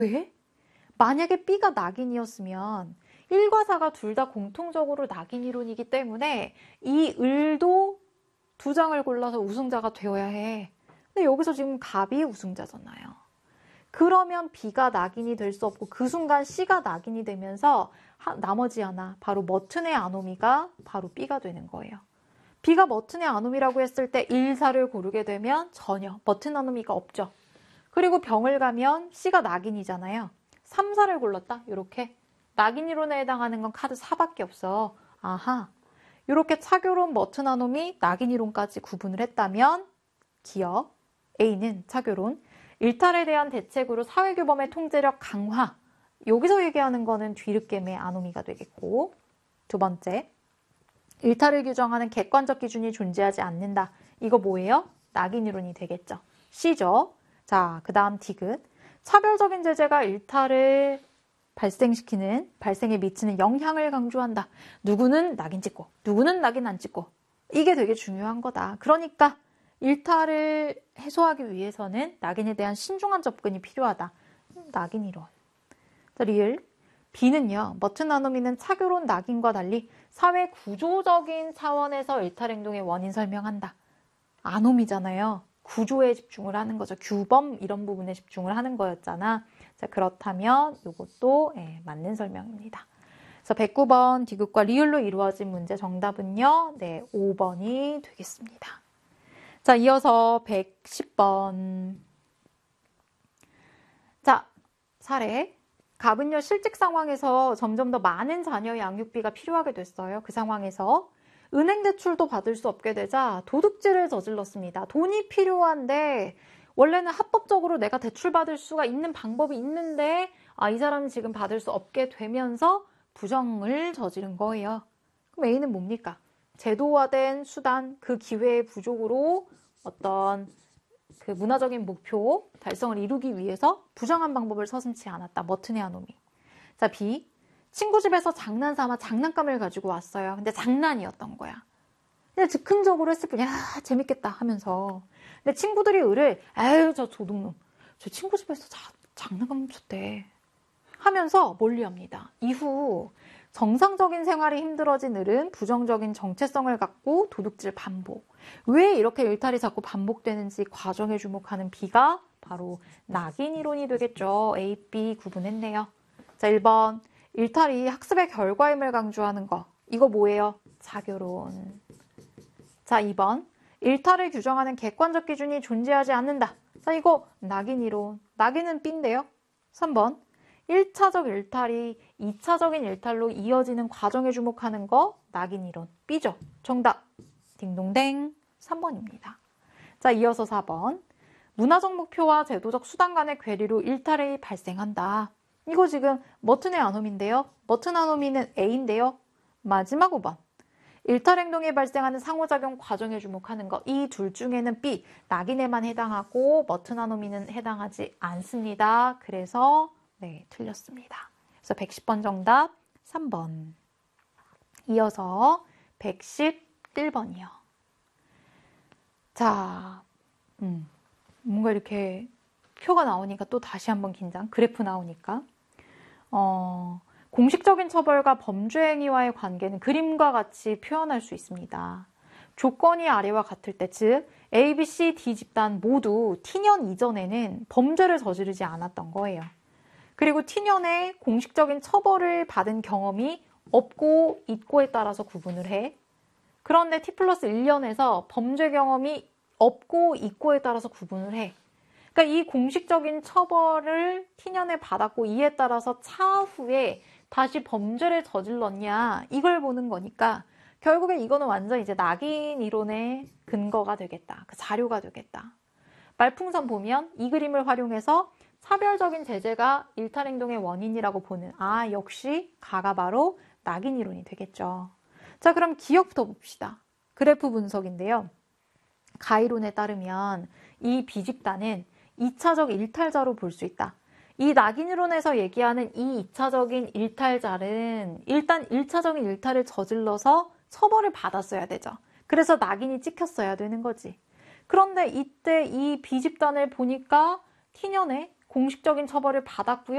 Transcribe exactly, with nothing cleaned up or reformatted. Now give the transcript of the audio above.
왜? 만약에 B가 낙인이었으면 일과 사가 둘 다 공통적으로 낙인 이론이기 때문에 이 을도 두 장을 골라서 우승자가 되어야 해. 근데 여기서 지금 갑이 우승자잖아요. 그러면 B가 낙인이 될 수 없고 그 순간 C가 낙인이 되면서 하, 나머지 하나 바로 머튼의 아노미가 바로 B가 되는 거예요. B가 머튼의 아노미라고 했을 때 일, 사를 고르게 되면 전혀 머튼 아노미가 없죠. 그리고 병을 가면 C가 낙인이잖아요. 삼, 사를 골랐다. 이렇게 낙인 이론에 해당하는 건 카드 사밖에 없어. 아하. 이렇게 차교론 머튼 아노미 낙인 이론까지 구분을 했다면 기억 A는 차교론 일탈에 대한 대책으로 사회규범의 통제력 강화. 여기서 얘기하는 거는 뒤늦게의 아노미가 되겠고, 두 번째, 일탈을 규정하는 객관적 기준이 존재하지 않는다. 이거 뭐예요? 낙인 이론이 되겠죠. C죠. 자, 그 다음 디귿. 차별적인 제재가 일탈을 발생시키는, 발생에 미치는 영향을 강조한다. 누구는 낙인 찍고, 누구는 낙인 안 찍고. 이게 되게 중요한 거다. 그러니까 일탈을 해소하기 위해서는 낙인에 대한 신중한 접근이 필요하다. 낙인 이론. 리을. B는요. 머튼 아노미는 차교론 낙인과 달리 사회 구조적인 차원에서 일탈 행동의 원인 설명한다. 아노미잖아요. 구조에 집중을 하는 거죠. 규범 이런 부분에 집중을 하는 거였잖아. 자, 그렇다면 이것도 예, 맞는 설명입니다. 그래서 백구 번 디귿과 리을로 이루어진 문제 정답은요. 네, 오 번이 되겠습니다. 자, 이어서 백십 번. 자, 사례. 갑은요, 실직 상황에서 점점 더 많은 자녀 양육비가 필요하게 됐어요. 그 상황에서 은행 대출도 받을 수 없게 되자 도둑질을 저질렀습니다. 돈이 필요한데 원래는 합법적으로 내가 대출 받을 수가 있는 방법이 있는데 아, 이 사람은 지금 받을 수 없게 되면서 부정을 저지른 거예요. 그럼 A는 뭡니까? 제도화된 수단, 그 기회의 부족으로 어떤 그 문화적인 목표 달성을 이루기 위해서 부정한 방법을 서슴지 않았다. 머튼의 아노미. 자, B. 친구 집에서 장난 삼아 장난감을 가지고 왔어요. 근데 장난이었던 거야. 그냥 즉흥적으로 했을 뿐이야. 아, 재밌겠다 하면서. 근데 친구들이 을을 에휴 저 도둑놈. 저 친구 집에서 자, 장난감 줬대. 하면서 멀리합니다. 이후 정상적인 생활이 힘들어진 을은 부정적인 정체성을 갖고 도둑질 반복. 왜 이렇게 일탈이 자꾸 반복되는지 과정에 주목하는 B가 바로 낙인 이론이 되겠죠. A, B 구분했네요. 자, 일 번. 일탈이 학습의 결과임을 강조하는 거. 이거 뭐예요? 자교론. 자, 이 번. 일탈을 규정하는 객관적 기준이 존재하지 않는다. 자, 이거 낙인 이론. 낙인은 B인데요. 삼 번. 일 차적 일탈이 이 차적인 일탈로 이어지는 과정에 주목하는 거 낙인 이론. B죠. 정답. 딩동댕. 삼 번입니다. 자, 이어서 사 번. 문화적 목표와 제도적 수단 간의 괴리로 일탈이 발생한다. 이거 지금 머튼의 아노미인데요. 머튼 아노미는 A인데요. 마지막 오 번. 일탈 행동에 발생하는 상호작용 과정에 주목하는 거. 이 둘 중에는 B. 낙인에만 해당하고 머튼 아노미는 해당하지 않습니다. 그래서 네, 틀렸습니다. 그래서 백십 번 정답 삼 번. 이어서 백십일 번이요. 자, 음, 뭔가 이렇게 표가 나오니까 또 다시 한번 긴장. 그래프 나오니까. 어, 공식적인 처벌과 범죄 행위와의 관계는 그림과 같이 표현할 수 있습니다. 조건이 아래와 같을 때, 즉 A, B, C, D 집단 모두 T년 이전에는 범죄를 저지르지 않았던 거예요. 그리고 T년에 공식적인 처벌을 받은 경험이 없고 있고에 따라서 구분을 해. 그런데 T 플러스 일 년에서 범죄 경험이 없고 있고에 따라서 구분을 해. 그러니까 이 공식적인 처벌을 T년에 받았고 이에 따라서 차후에 다시 범죄를 저질렀냐 이걸 보는 거니까 결국에 이거는 완전 이제 낙인 이론의 근거가 되겠다. 그 자료가 되겠다. 말풍선 보면 이 그림을 활용해서 차별적인 제재가 일탈 행동의 원인이라고 보는 아 역시 가가 바로 낙인 이론이 되겠죠. 자, 그럼 기억부터 봅시다. 그래프 분석인데요. 가 이론에 따르면 이 B집단은 이 차적 일탈자로 볼 수 있다. 이 낙인 이론에서 얘기하는 이 이 차적인 일탈자는 일단 일 차적인 일탈을 저질러서 처벌을 받았어야 되죠. 그래서 낙인이 찍혔어야 되는 거지. 그런데 이때 이 B집단을 보니까 T년에 공식적인 처벌을 받았고요.